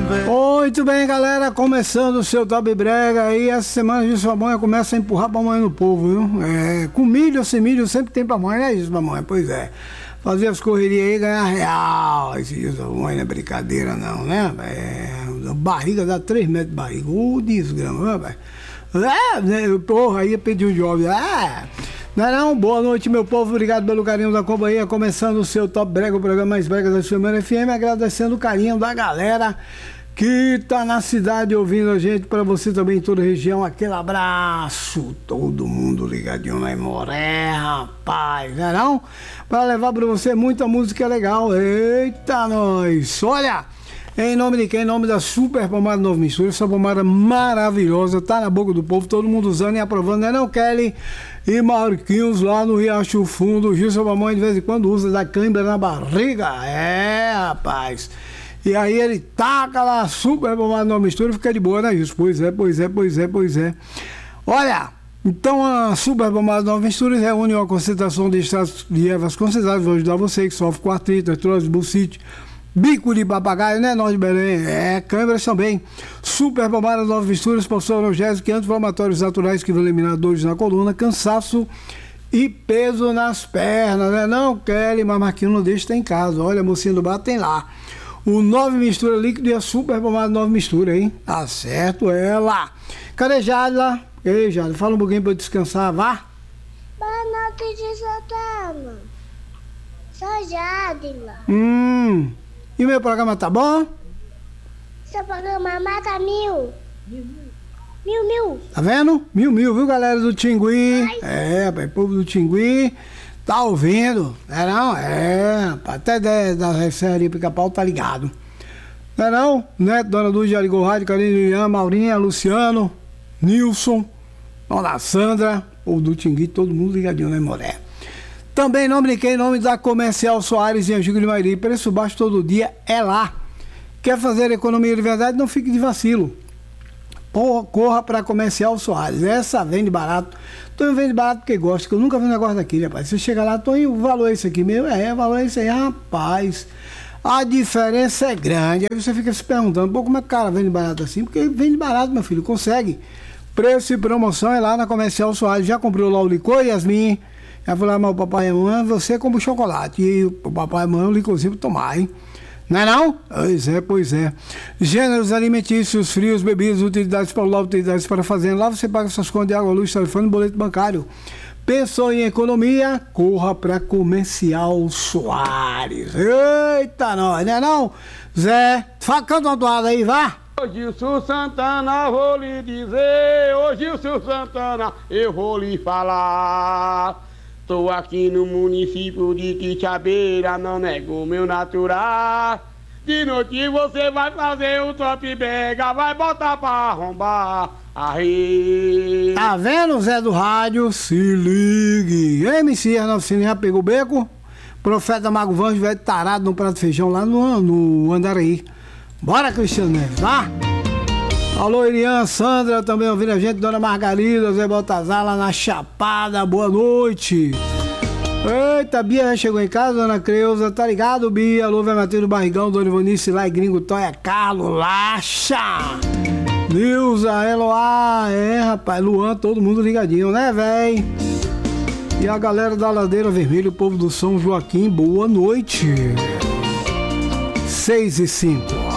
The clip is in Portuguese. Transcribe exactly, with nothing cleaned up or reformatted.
Muito bem, galera, começando o seu Top Brega aí, essa semana de sua mãe começa a empurrar pamonha no povo, viu? É, com milho ou sem milho sempre tem pamonha, não é isso, pamonha? Pois é. Fazer as correrias aí e ganhar real. Esse dia pamonha não é brincadeira não, né? É, a barriga dá três metros de barriga, ô desgrama, velho. É, né, porra, aí pediu um job. É. Não é não? Boa noite, meu povo. Obrigado pelo carinho da companhia. Começando o seu Top Brega, o programa mais brega da Semana F M. Agradecendo o carinho da galera que tá na cidade ouvindo a gente. Para você também em toda a região. Aquele abraço. Todo mundo ligadinho na Imoré, rapaz. Não é não? Para levar para você muita música legal. Eita, nós. Olha... Em nome de quem? Em nome da Super Pomada Nova Mistura, essa pomada maravilhosa, tá na boca do povo, todo mundo usando e aprovando, né não, Kelly? E Marquinhos lá no Riacho Fundo, o Gilson Mamãe de vez em quando usa da cãibra na barriga, é, rapaz. E aí ele taca lá a Super Pomada Nova Mistura e fica de boa, né, Gilson? Pois é, pois é, pois é, pois é. Olha... Então a Super Pomada Nova Mistura reúne uma concentração de extratos de ervas concentradas, vou ajudar você que sofre com artrite, artrose, bursite, bico de papagaio, né, nós de Belém, é, câimbras também. Super Pomada Nova Misturas possui analgésicos e anti-inflamatórios naturais que vão eliminar dores na coluna, cansaço e peso nas pernas, né, não, Kelly, mas Marquinhos não deixa, tem em casa, olha, a mocinha do bar tem lá. O Nova Mistura Líquido e a Super Pomada Nova Mistura, hein, tá certo, ela. Cadê Jadla? Ei, Jadla, fala um pouquinho pra eu descansar, vá. Boa noite de Santana. Sou Jadla. Hum... E o meu programa tá bom? Seu programa mata mil. Mil, mil. Mil, Tá vendo? Mil, mil, viu, galera do Tingui? Ai. É, rapaz, povo do Tingui tá ouvindo, é não? É, rapaz, até da, da Recém Pica-Pau tá ligado. Não é não? Neto, Dona Luz, Jarigol Rádio, Carine, Lilian, Maurinha, Luciano, Nilson, Dona Sandra, povo do Tingui, todo mundo ligadinho, né, Moré? Também em nome de quem? Em nome da Comercial Soares em Angico de Mairi. Preço baixo todo dia é lá. Quer fazer economia de verdade? Não fique de vacilo. Porra, corra para Comercial Soares. Essa vende barato. Tonho vende barato porque gosta, que eu nunca vi um negócio daquele, rapaz. Você chega lá, Tonho, o valor é esse aqui mesmo? É, o valor é esse aí, rapaz. A diferença é grande. Aí você fica se perguntando, pô, como é que o cara vende barato assim? Porque vende barato, meu filho, consegue. Preço e promoção é lá na Comercial Soares. Já comprou lá o licor, Yasmin? Ela falou, ah, mas o papai e a mamãe, você como chocolate. E o papai e a mamãe, o licorzinho pra tomar, hein? Não é não? Pois é, pois é. Gêneros alimentícios, frios, bebidas, utilidades para o lar, utilidades para a fazenda. Lá você paga suas contas de água, luz, telefone, boleto bancário. Pensou em economia? Corra para Comercial Soares. Eita, nós, não é não? Zé, canta uma toada aí, vá. Ô Gilson Santana, vou lhe dizer, ô Gilson Santana, eu vou lhe falar. Tô aqui no município de Quixabeira, não nego meu natural. De noite você vai fazer o Top Brega, vai botar pra arrombar. Aí. Tá vendo, Zé do Rádio? Se ligue. M C Arnaldo Cine já pegou o beco? Profeta Mago Vanjo, velho tarado no prato de feijão lá no, no Andaraí. Bora, Cristiano Neves, tá? Alô, Irian, Sandra, também ouvindo a gente, Dona Margarida, Zé Baltazar lá na Chapada, boa noite. Eita, Bia já chegou em casa, Dona Creuza, tá ligado, Bia? Alô, Vé Matheus do Barrigão, Dona Ivanice lá, Gringo, Toia, Carlos, Lacha, Nilza, Eloá, é, rapaz, Luan, todo mundo ligadinho, né, véi? E a galera da Ladeira Vermelha, o povo do São Joaquim, boa noite. Seis e cinco.